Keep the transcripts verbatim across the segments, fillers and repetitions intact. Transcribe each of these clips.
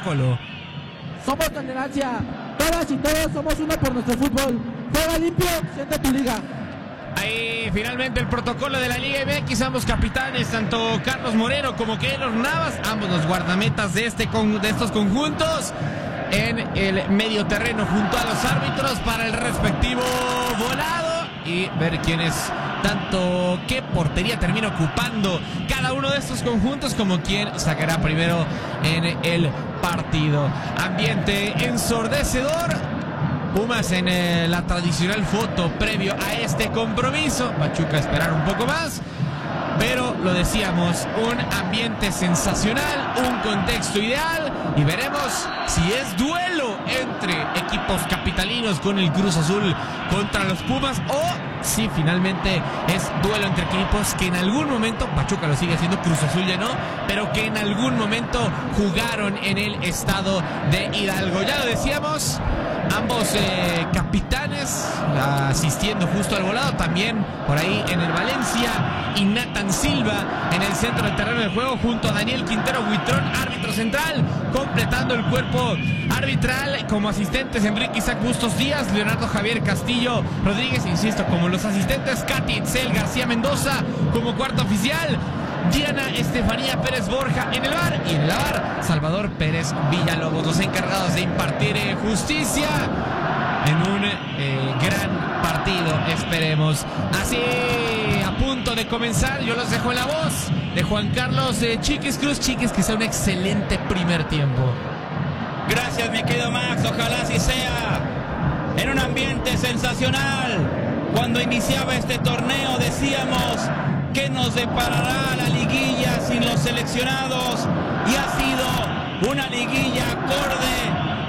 protocolo. Somos tolerancia. Todas y todos somos uno por nuestro fútbol. Juega limpio, siente tu liga. Ahí finalmente el protocolo de la Liga M X, ambos capitanes, tanto Carlos Moreno como Keylor Navas, ambos los guardametas de, este con, de estos conjuntos, en el medio terreno junto a los árbitros para el respectivo volado y ver quién es tanto qué portería termina ocupando cada uno de estos conjuntos como quién sacará primero en el partido. Ambiente ensordecedor. Pumas en eh, la tradicional foto previo a este compromiso. Pachuca a esperar un poco más. Pero lo decíamos, un ambiente sensacional, un contexto ideal. Y veremos si es duelo entre equipos capitalinos con el Cruz Azul contra los Pumas o si finalmente es duelo entre equipos que en algún momento, Pachuca lo sigue haciendo, Cruz Azul ya no, pero que en algún momento jugaron en el estado de Hidalgo. Ya lo decíamos, ambos eh, capitanes asistiendo justo al volado, también por ahí en el Valencia y Nathan Silva en el centro del terreno de juego junto a Daniel Quintero Huitrón, árbitro central, completando el cuerpo arbitral como asistentes Enrique Isaac Bustos Díaz, Leonardo Javier Castillo Rodríguez, insisto, como los asistentes Katy Itzel García Mendoza como cuarto oficial, Diana Estefanía Pérez Borja en el V A R y en el V A R Salvador Pérez Villalobos, los encargados de impartir eh, justicia en un eh, gran partido, esperemos. Así, a punto de comenzar, yo los dejo en la voz de Juan Carlos eh, Chiquis Cruz. Chiquis, que sea un excelente primer tiempo. Gracias, mi querido Max, ojalá así sea. En un ambiente sensacional. Cuando iniciaba este torneo decíamos que nos deparará la liguilla sin los seleccionados y ha sido una liguilla acorde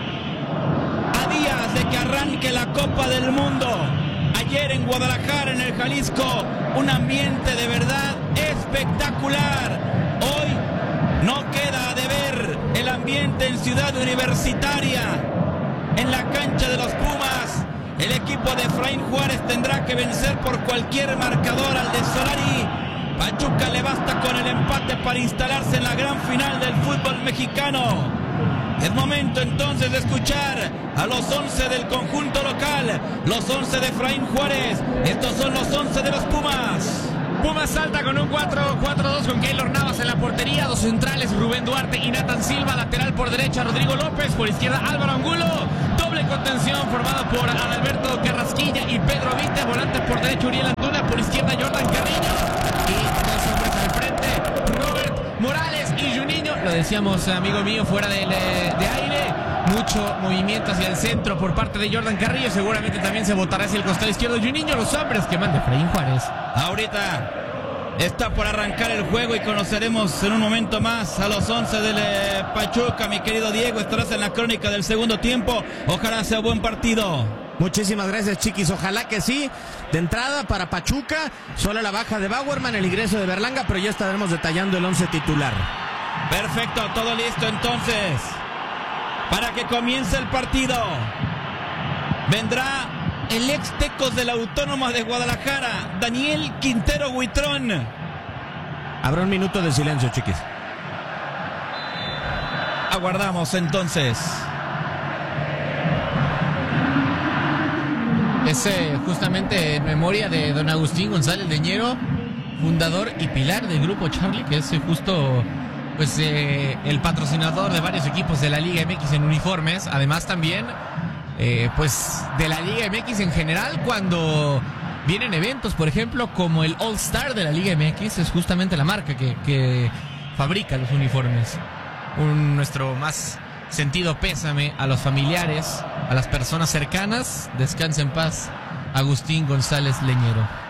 a días de que arranque la Copa del Mundo. Ayer en Guadalajara, en el Jalisco, un ambiente de verdad espectacular. Hoy no queda de ver el ambiente en Ciudad Universitaria, en la cancha de los Pumas. El equipo de Efraín Juárez tendrá que vencer por cualquier marcador al de Solari. Pachuca le basta con el empate para instalarse en la gran final del fútbol mexicano. Es momento entonces de escuchar a los once del conjunto local, los once de Efraín Juárez. Estos son los once de los Pumas. Pumas salta con un cuatro cuatro dos con Keylor Navas en la portería, dos centrales Rubén Duarte y Nathan Silva, lateral por derecha Rodrigo López, por izquierda Álvaro Angulo, doble contención formado por Adalberto Carrasquilla y Pedro Vite, volante por derecha Uriel Antuna, por izquierda Jordan Carrillo y dos hombres al frente, Robert Morales y Juninho. Lo decíamos, amigo mío, fuera de, de aire, mucho movimiento hacia el centro por parte de Jordan Carrillo, seguramente también se botará hacia el costado izquierdo Juninho, los hombres que manda Efraín Juárez. Ahorita está por arrancar el juego y conoceremos en un momento más a los once del eh, Pachuca. Mi querido Diego, estarás en la crónica del segundo tiempo. Ojalá sea buen partido. Muchísimas gracias, Chiquis. Ojalá que sí. De entrada para Pachuca, solo la baja de Bauerman, el ingreso de Berlanga, pero ya estaremos detallando el once titular. Perfecto, todo listo entonces para que comience el partido. Vendrá el ex Tecos de la Autónoma de Guadalajara, Daniel Quintero Huitrón. Habrá un minuto de silencio, Chiquis. Aguardamos entonces. Es eh, justamente en memoria de don Agustín González Leñero, fundador y pilar del Grupo Charlie, que es eh, justo pues eh, el patrocinador de varios equipos de la Liga M X en uniformes. Además también eh, pues de la Liga M X en general, cuando vienen eventos, por ejemplo, como el All Star de la Liga M X, es justamente la marca que, que fabrica los uniformes. Un, nuestro más sentido pésame a los familiares, a las personas cercanas. Descansa en paz, Agustín González Leñero.